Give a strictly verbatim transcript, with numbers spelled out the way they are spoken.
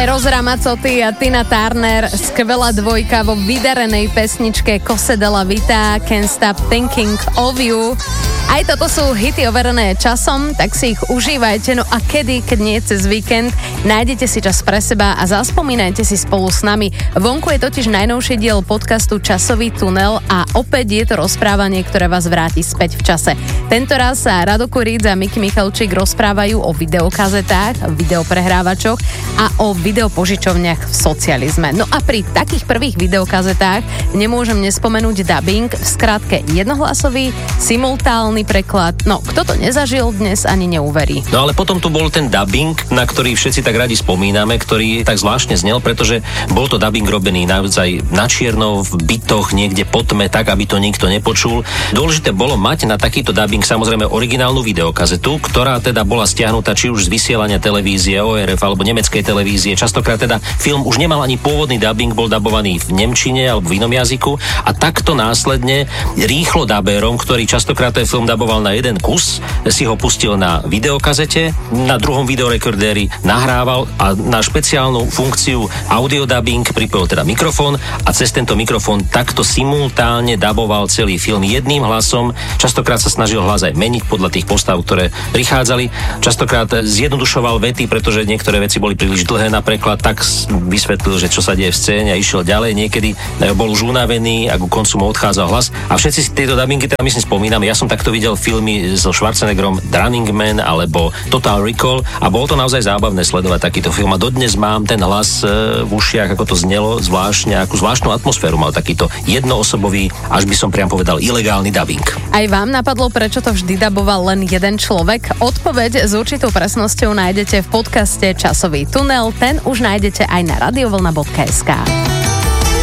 Eros Ramazzotti a Tina Turner, skvelá dvojka vo vydarenej pesničke Cose della Vita, Can't Stop Thinking of You. Aj toto sú hity overené časom, tak si ich užívajte. No a kedy, keď nie cez víkend, nájdete si čas pre seba a zaspomínajte si spolu s nami. Vonku je totiž najnovší diel podcastu Časový tunel a opäť je to rozprávanie, ktoré vás vráti späť v čase. Tentoraz sa Rado Kuríc a Miky Michalčík rozprávajú o videokazetách, videoprehrávačoch a o videopožičovniach v socializme. No a pri takých prvých videokazetách nemôžem nespomenúť dubbing, v skratke jednohlasový, simultálny preklad. No, kto to nezažil, dnes ani neuverí. No ale potom tu bol ten dubbing, na ktorý všetci tak radi spomíname, ktorý tak zvláštne znel, pretože bol to dubbing robený naozaj na čierno, v bytoch, niekde po tme, tak, aby to nikto nepočul. Dôležité bolo mať na takýto dubbing samozrejme originálnu videokazetu, ktorá teda bola stiahnutá či už z vysielania televízie, ó er ef alebo nemeckej televízie. Častokrát teda film už nemal ani pôvodný dubbing, bol dabovaný v nemčine alebo v inom jazyku a takto následne rýchlo dabérom, ktorý častokrát ten film daboval na jeden kus, si ho pustil na videokazete, na druhom videorekordéri nahrával a na špeciálnu funkciu audiodubbing pripojil teda mikrofón a cez tento mikrofón takto simultálne daboval celý film jedným hlasom. Častokrát sa snažil hlas aj meniť podľa tých postav, ktoré prichádzali. Častokrát zjednodušoval vety, pretože niektoré veci boli príliš dlhé na preklad, tak vysvetlil, že čo sa deje v scéne a išiel ďalej. Niekedy bol už unavený a ku koncu mu odchádzal hlas. A všetci si tieto dubbingy teda myslím spomíname. Ja som takto videl filmy so Schwarzeneggerom Running Man alebo Total Recall a bolo to naozaj zábavné sledovať takýto film a dodnes mám ten hlas v ušiach, ako to znelo zvláštne, akú zvláštnu atmosféru mal takýto jednoosobový, až by som priam povedal ilegálny dubbing. Aj vám napadlo, prečo to vždy daboval len jeden človek? Odpoveď s určitou presnosťou nájdete v podcaste Časový tunel, ten už nájdete aj na radiovlna bodka es ká.